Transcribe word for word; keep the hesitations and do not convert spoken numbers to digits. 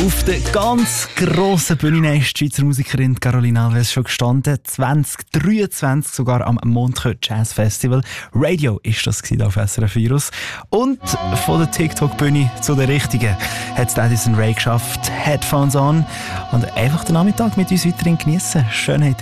Auf der ganz grossen Bühne ist die Schweizer Musikerin Caroline Alves schon gestanden. zwanzig dreiundzwanzig sogar am Montreux Jazz Festival. Radio ist das hier auf S R F Virus. Und von der TikTok-Bühne zu der richtigen hat es Addison Rae geschafft. Headphones on und einfach den Nachmittag mit uns weiterhin geniessen. Schön,